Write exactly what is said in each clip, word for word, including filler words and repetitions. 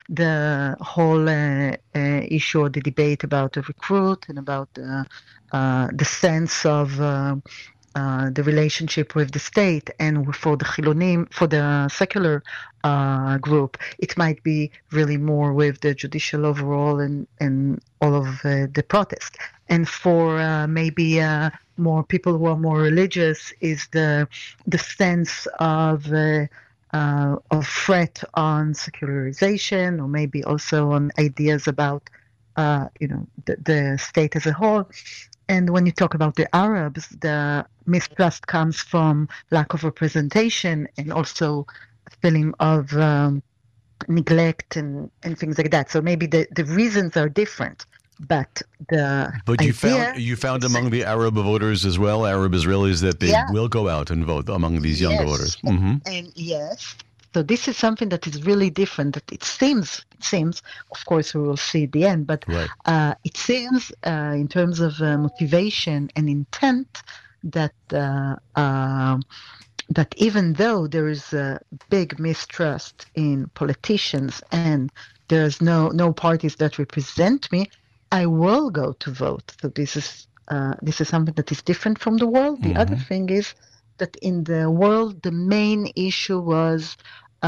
the whole uh, uh, issue or the debate about the recruit and about uh, uh, the sense of uh, uh, the relationship with the state, and for the Chilonim, for the secular uh, group, it might be really more with the judicial overall and, and all of uh, the protest. And for uh, maybe uh, more people who are more religious, is the the sense of uh, uh, of threat on secularization, or maybe also on ideas about uh, you know the, the state as a whole. And when you talk about the Arabs, the mistrust comes from lack of representation and also a feeling of um, neglect and, and things like that. So maybe the, the reasons are different, but the But you idea found you found among the Arab voters as well, Arab Israelis, that they yeah. will go out and vote among these young yes. voters. Mm-hmm. And yes. So this is something that is really different. That it seems, it seems, of course, we will see at the end, but right. uh, it seems, uh, in terms of uh, motivation and intent, that uh, uh, that even though there is a big mistrust in politicians and there's no no parties that represent me, I will go to vote. So this is uh, this is something that is different from the world. The mm-hmm. other thing is that in the world, the main issue was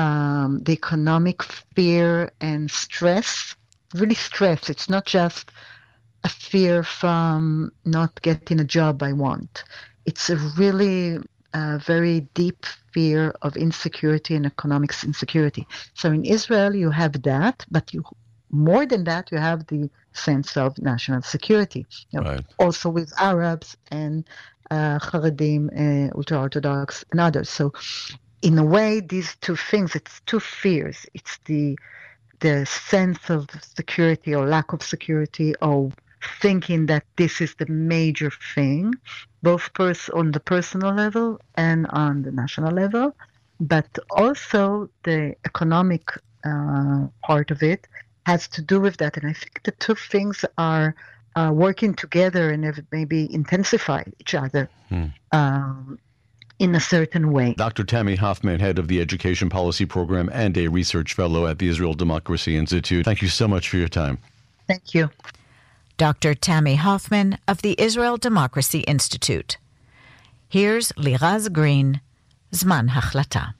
um, the economic fear and stress, really stress. It's not just a fear from not getting a job I want. It's a really uh, very deep fear of insecurity and economic insecurity. So in Israel, you have that, but you more than that, you have the sense of national security. You know, right. Also with Arabs and uh, Haredim, uh, ultra-Orthodox, and others. So in a way, these two things, it's two fears. It's the the sense of security or lack of security, or thinking that this is the major thing, both pers- on the personal level and on the national level, but also the economic uh, part of it has to do with that. And I think the two things are uh, working together and have maybe intensified each other. Hmm. Um, in a certain way. Doctor Tammy Hoffman, head of the Education Policy Program and a research fellow at the Israel Democracy Institute. Thank you so much for your time. Thank you. Doctor Tammy Hoffman of the Israel Democracy Institute. Here's Liraz Green, Zman Hachlata.